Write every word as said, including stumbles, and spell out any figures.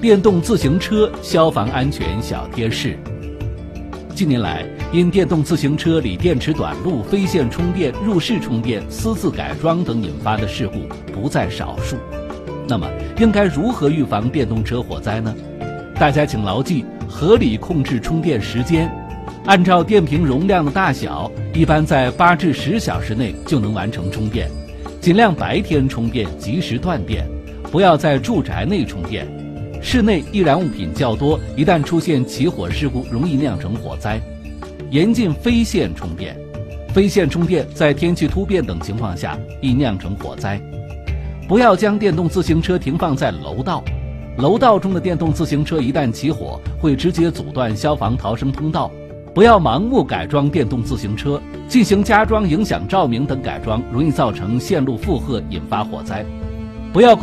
电动自行车消防安全小贴士。近年来，因电动自行车锂电池短路、非线充电、入室充电、私自改装等引发的事故不在少数。那么，应该如何预防电动车火灾呢？大家请牢记，合理控制充电时间，按照电瓶容量的大小，一般在八至十小时内就能完成充电。尽量白天充电，及时断电，不要在住宅内充电。室内易燃物品较多，一旦出现起火事故，容易酿成火灾。严禁非线充电，非线充电在天气突变等情况下易酿成火灾。不要将电动自行车停放在楼道，楼道中的电动自行车一旦起火，会直接阻断消防逃生通道。不要盲目改装电动自行车，进行加装影响照明等改装，容易造成线路负荷，引发火灾。不要